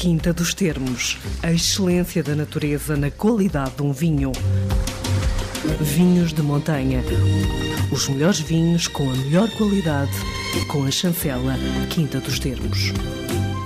Quinta dos Termos, a excelência da natureza na qualidade de um vinho. Vinhos de montanha. Os melhores vinhos com a melhor qualidade, com a chancela Quinta dos Termos.